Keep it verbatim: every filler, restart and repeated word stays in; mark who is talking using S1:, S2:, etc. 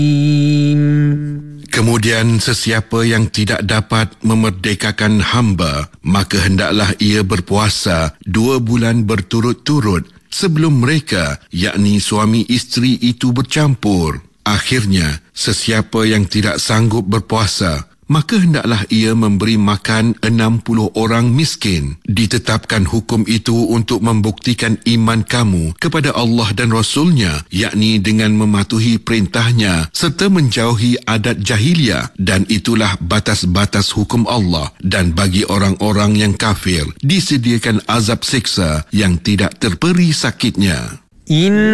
S1: Kemudian sesiapa yang tidak dapat memerdekakan hamba, maka hendaklah ia berpuasa dua bulan berturut-turut sebelum mereka, yakni suami isteri itu bercampur. Akhirnya, sesiapa yang tidak sanggup berpuasa, maka hendaklah ia memberi makan enam puluh orang miskin. Ditetapkan hukum itu untuk membuktikan iman kamu kepada Allah dan Rasul-Nya, yakni dengan mematuhi perintahnya serta menjauhi adat jahiliah, dan itulah batas-batas hukum Allah. Dan bagi orang-orang yang kafir, disediakan azab siksa yang tidak terperi sakitnya. In